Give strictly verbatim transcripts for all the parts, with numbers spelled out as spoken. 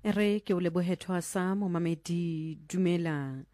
Ere ke o lebohetho sa momamedi dumela.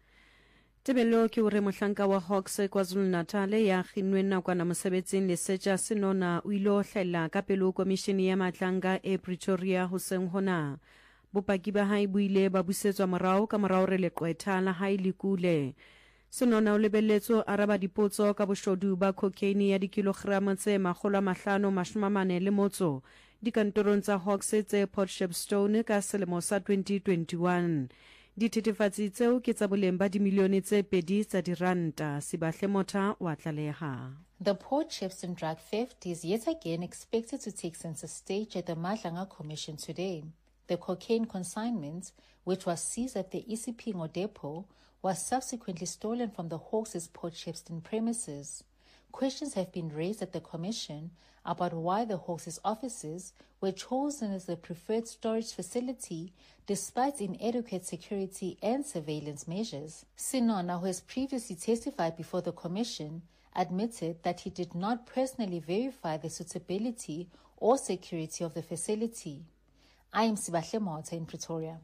Tebelo ke ore mohlanka wa Hawks KwaZulu-Natal ya kginnwe nakwana mosebetsing lesetja senona o ile o hlella ka pelo komishini ya matlanga e Pretoria hoseng hona. Bopaki ba hae buile ba busetswa morao ka morao re leqwetha la hae lekule. Senona o lebelletso araba dipotso ka boshodu ba cocaine ya dikilograma tse makgolo a mahlano mashome a mane le motso dikantorong tsa Hawks tse Port Shepstone ka selemo sa twenty twenty-one. Dithethefatsi tseo ke tsa boleng ba dimilione tse pedi tsa diranta. Sibahle Motha wa tlaleha. The Port Shepstone drug theft is yet again expected to take center stage at the Madlanga Commission today. The cocaine consignment, which was seized at the Isipingo depot, was subsequently stolen from the Hawks' Port Shepstone premises. Questions have been raised at the Commission about why the Hawks' offices were chosen as the preferred storage facility despite inadequate security and surveillance measures. Sinona, who has previously testified before the Commission, admitted that he did not personally verify the suitability or security of the facility. I am Sibahle Motha in Pretoria.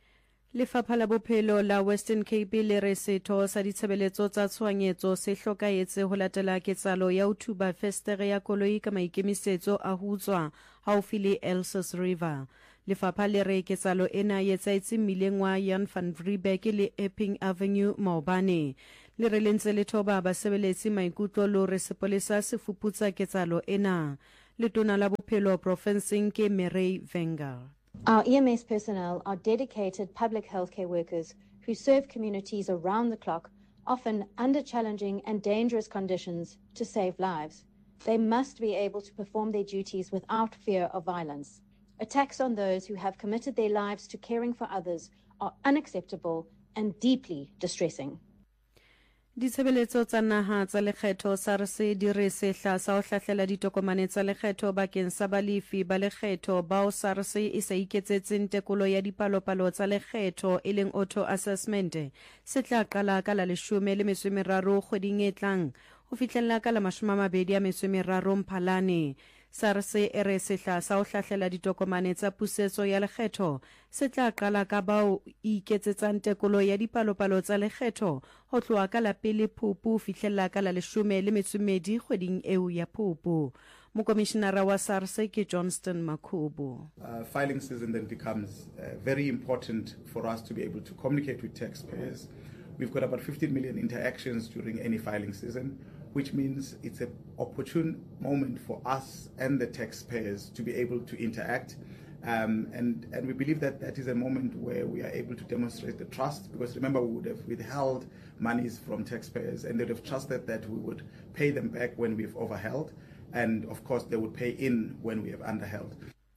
Lefapha la bophelo la Western Cape le re setho sa ditshebeletso tsa tshwanyetso se hlokaetse ho latela ketsalo ya ho thuba festere ya koloi ka maikemisetso a ho tswa haufi le Elsies River. Lefapha le re ketsalo ena e etsaetse mmileng wa Jan van Riebeeck le Epping Avenue Maobane. Le re lentse le thoba basebeletsi maikutlo lo re sepolesa se fuputsa ketsalo ena. Letona la bophelo provinceng ke Mary Wenger. Our E M S personnel are dedicated public healthcare workers who serve communities around the clock, often under challenging and dangerous conditions, to save lives. They must be able to perform their duties without fear of violence. Attacks on those who have committed their lives to caring for others are unacceptable and deeply distressing. Ditshebeletso tsa naha tsa lekgetho SARS di re sehla sa ho hlahlela ditokomane tsa lekgetho bakeng sa balefi ba lekgetho bao SARS e sa iketsetseng tekolo ya dipalopalo tsa lekgetho e leng auto assessment se tla qala ka la leshome le metso e meraro kgweding e tlang ho fihlella ka la mashome a mabedi a metso e meraro Mphalane. SARS e re sehla sa ho hlahlela ditokomane tsa pusetso ya lekgetho se tla qala ka bao iketsetsang tekolo ya dipalopalo tsa lekgetho ho tloha ka la pele Phupu fihlella ka la leshome le metso e mmedi kgweding eo ya Phupu. Mokomishenara wa SARS ke Johnston Makhubu. Uh, filing season then becomes uh, very important for us to be able to communicate with taxpayers. We've got about fifteen million interactions during any filing season, which means it's an opportune moment for us and the taxpayers to be able to interact. Um, and, and we believe that that is a moment where we are able to demonstrate the trust, because remember, we would have withheld monies from taxpayers and they would have trusted that we would pay them back when we've overheld. And of course, they would pay in when we have underheld.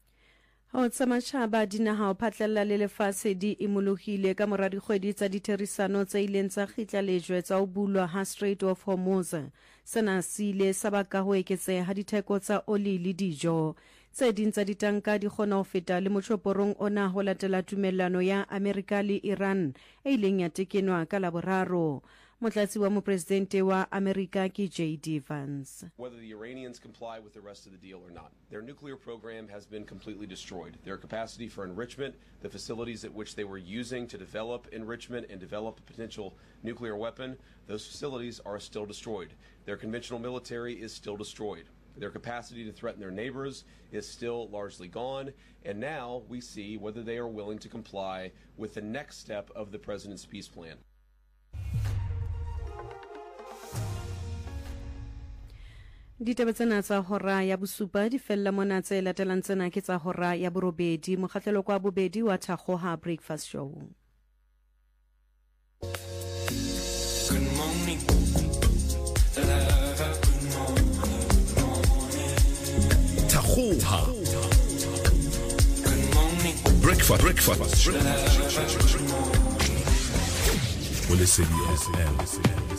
Ho tsamachaba dinaha o phatlalla le lefatshe di imologile ka mora dikgwedi tsa ditherisano tse ileng tsa khitla lejwe tsa ho bulwa ha Strait of Hormuz. Sena sile sa baka ho eketseha ditheko tsa oli le dijo. Tse ding tsa ditanka di kgona ho feta le mochoporong ona ho latela tumellano ya Amerika le Iran e ileng ya tekenwa ka laboraro. Motlatsi wa mopresidente wa Amerika ke J D Vance. Whether the Iranians comply with the rest of the deal or not, their nuclear program has been completely destroyed. Their capacity for enrichment, the facilities at which they were using to develop enrichment and develop a potential nuclear weapon, those facilities are still destroyed. Their conventional military is still destroyed. Their capacity to threaten their neighbors is still largely gone. And now we see whether they are willing to comply with the next step of the president's peace plan. Ditaba tsena tsa hora ya bosupa di fella mona tse latelang tsena ke tsa hora ya borobedi. Mokgahlelo kwa bobedi wa Thakgoha Breakfast Show. Good morning. Thakgoha. Good morning. Breakfast. Breakfast. Well, listen,